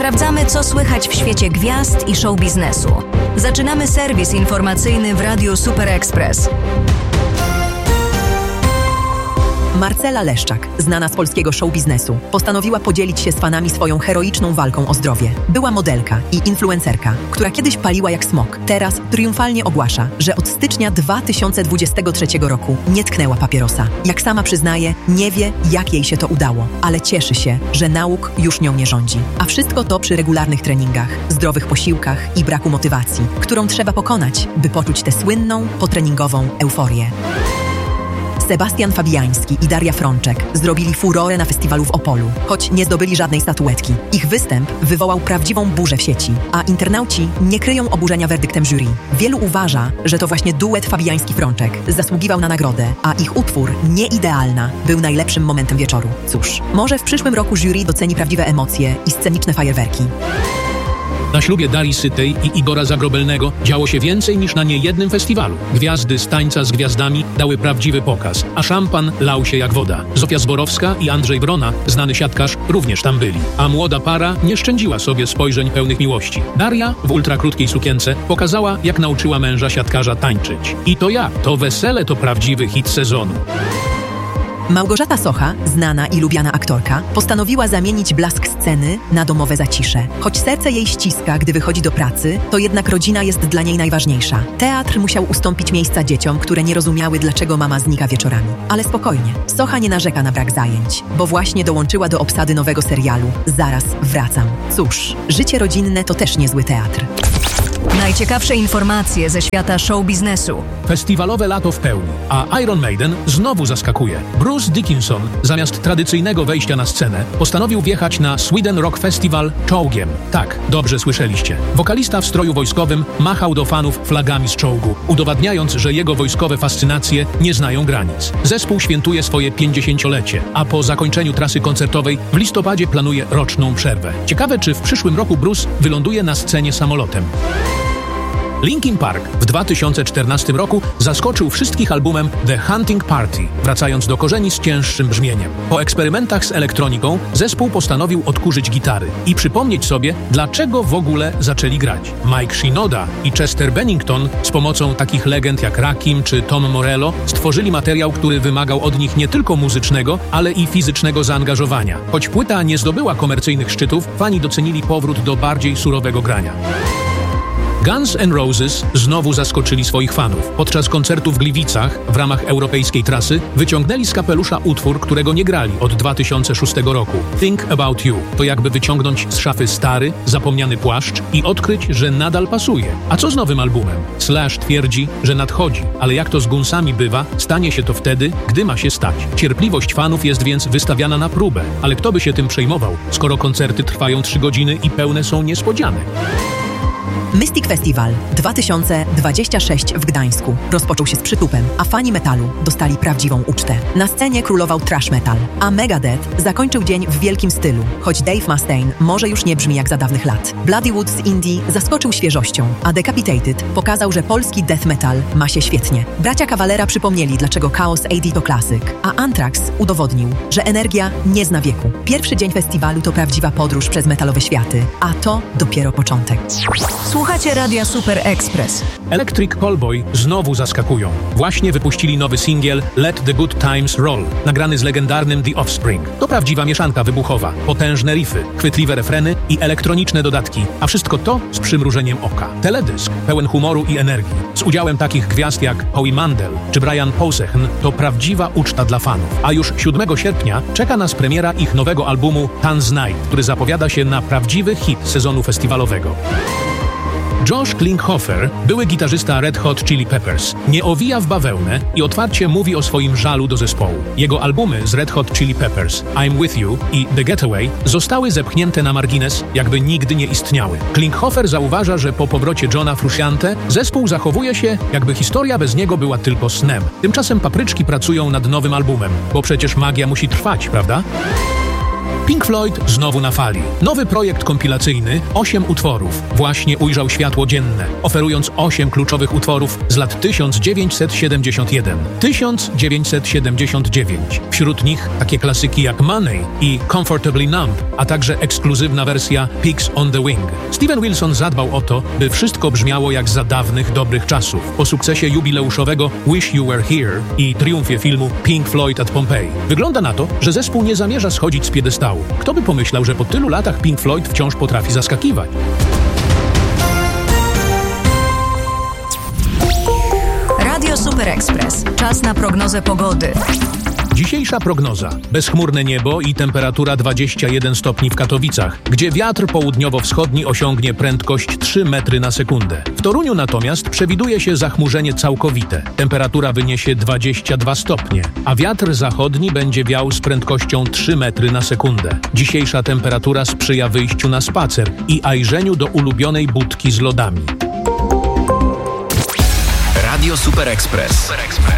Sprawdzamy, co słychać w świecie gwiazd i show biznesu. Zaczynamy serwis informacyjny w Radiu Super Express. Marcela Leszczak, znana z polskiego show biznesu, postanowiła podzielić się z fanami swoją heroiczną walką o zdrowie. Była modelka i influencerka, która kiedyś paliła jak smok. Teraz triumfalnie ogłasza, że od stycznia 2023 roku nie tknęła papierosa. Jak sama przyznaje, nie wie, jak jej się to udało, ale cieszy się, że nauk już nią nie rządzi. A wszystko to przy regularnych treningach, zdrowych posiłkach i braku motywacji, którą trzeba pokonać, by poczuć tę słynną, potreningową euforię. Sebastian Fabiański i Daria Frączek zrobili furorę na festiwalu w Opolu, choć nie zdobyli żadnej statuetki. Ich występ wywołał prawdziwą burzę w sieci, a internauci nie kryją oburzenia werdyktem jury. Wielu uważa, że to właśnie duet Fabiański-Frączek zasługiwał na nagrodę, a ich utwór Nieidealna był najlepszym momentem wieczoru. Cóż, może w przyszłym roku jury doceni prawdziwe emocje i sceniczne fajerwerki. Na ślubie Darii Sytej i Igora Zagrobelnego działo się więcej niż na niejednym festiwalu. Gwiazdy z Tańca z Gwiazdami dały prawdziwy pokaz, a szampan lał się jak woda. Zofia Zborowska i Andrzej Wrona, znany siatkarz, również tam byli. A młoda para nie szczędziła sobie spojrzeń pełnych miłości. Daria w ultrakrótkiej sukience pokazała, jak nauczyła męża siatkarza tańczyć. I to jak? To wesele to prawdziwy hit sezonu. Małgorzata Socha, znana i lubiana aktorka, postanowiła zamienić blask sceny na domowe zacisze. Choć serce jej ściska, gdy wychodzi do pracy, to jednak rodzina jest dla niej najważniejsza. Teatr musiał ustąpić miejsca dzieciom, które nie rozumiały, dlaczego mama znika wieczorami. Ale spokojnie, Socha nie narzeka na brak zajęć, bo właśnie dołączyła do obsady nowego serialu Zaraz wracam. Cóż, życie rodzinne to też niezły teatr. Najciekawsze informacje ze świata show biznesu. Festiwalowe lato w pełni, a Iron Maiden znowu zaskakuje. Bruce Dickinson zamiast tradycyjnego wejścia na scenę postanowił wjechać na Sweden Rock Festival czołgiem. Tak, dobrze słyszeliście. Wokalista w stroju wojskowym machał do fanów flagami z czołgu, udowadniając, że jego wojskowe fascynacje nie znają granic. Zespół świętuje swoje 50-lecie, a po zakończeniu trasy koncertowej w listopadzie planuje roczną przerwę. Ciekawe, czy w przyszłym roku Bruce wyląduje na scenie samolotem. Linkin Park w 2014 roku zaskoczył wszystkich albumem The Hunting Party, wracając do korzeni z cięższym brzmieniem. Po eksperymentach z elektroniką zespół postanowił odkurzyć gitary i przypomnieć sobie, dlaczego w ogóle zaczęli grać. Mike Shinoda i Chester Bennington z pomocą takich legend jak Rakim czy Tom Morello stworzyli materiał, który wymagał od nich nie tylko muzycznego, ale i fizycznego zaangażowania. Choć płyta nie zdobyła komercyjnych szczytów, fani docenili powrót do bardziej surowego grania. Guns N' Roses znowu zaskoczyli swoich fanów. Podczas koncertu w Gliwicach w ramach europejskiej trasy wyciągnęli z kapelusza utwór, którego nie grali od 2006 roku. Think About You to jakby wyciągnąć z szafy stary, zapomniany płaszcz i odkryć, że nadal pasuje. A co z nowym albumem? Slash twierdzi, że nadchodzi, ale jak to z Gunsami bywa, stanie się to wtedy, gdy ma się stać. Cierpliwość fanów jest więc wystawiana na próbę, ale kto by się tym przejmował, skoro koncerty trwają 3 godziny i pełne są niespodzianek. Mystic Festival 2026 w Gdańsku rozpoczął się z przytupem, a fani metalu dostali prawdziwą ucztę. Na scenie królował thrash metal, a Megadeth zakończył dzień w wielkim stylu, choć Dave Mustaine może już nie brzmi jak za dawnych lat. Bloody Woods z Indii zaskoczył świeżością, a Decapitated pokazał, że polski death metal ma się świetnie. Bracia Cavalera przypomnieli, dlaczego Chaos AD to klasyk, a Anthrax udowodnił, że energia nie zna wieku. Pierwszy dzień festiwalu to prawdziwa podróż przez metalowe światy, a to dopiero początek. Słuchacie Radia Super Express. Electric Callboy znowu zaskakują. Właśnie wypuścili nowy singiel Let the Good Times Roll, nagrany z legendarnym The Offspring. To prawdziwa mieszanka wybuchowa, potężne riffy, chwytliwe refreny i elektroniczne dodatki, a wszystko to z przymrużeniem oka. Teledysk pełen humoru i energii, z udziałem takich gwiazd jak Howie Mandel czy Brian Posehn, to prawdziwa uczta dla fanów. A już 7 sierpnia czeka nas premiera ich nowego albumu Tanz Night, który zapowiada się na prawdziwy hit sezonu festiwalowego. Josh Klinghoffer, były gitarzysta Red Hot Chili Peppers, nie owija w bawełnę i otwarcie mówi o swoim żalu do zespołu. Jego albumy z Red Hot Chili Peppers, I'm With You i The Getaway zostały zepchnięte na margines, jakby nigdy nie istniały. Klinghoffer zauważa, że po powrocie Johna Frusciante zespół zachowuje się, jakby historia bez niego była tylko snem. Tymczasem Papryczki pracują nad nowym albumem, bo przecież magia musi trwać, prawda? Pink Floyd znowu na fali. Nowy projekt kompilacyjny, 8 utworów, właśnie ujrzał światło dzienne, oferując 8 kluczowych utworów z lat 1971-1979. Wśród nich takie klasyki jak Money i Comfortably Numb, a także ekskluzywna wersja Pigs on the Wing. Steven Wilson zadbał o to, by wszystko brzmiało jak za dawnych, dobrych czasów. Po sukcesie jubileuszowego Wish You Were Here i triumfie filmu Pink Floyd at Pompeii. Wygląda na to, że zespół nie zamierza schodzić z piedestału. Kto by pomyślał, że po tylu latach Pink Floyd wciąż potrafi zaskakiwać? Radio Super Express. Czas na prognozę pogody. Dzisiejsza prognoza. Bezchmurne niebo i temperatura 21 stopni w Katowicach, gdzie wiatr południowo-wschodni osiągnie prędkość 3 metry na sekundę. W Toruniu natomiast przewiduje się zachmurzenie całkowite. Temperatura wyniesie 22 stopnie, a wiatr zachodni będzie wiał z prędkością 3 metry na sekundę. Dzisiejsza temperatura sprzyja wyjściu na spacer i ajrzeniu do ulubionej budki z lodami. Radio Super Express.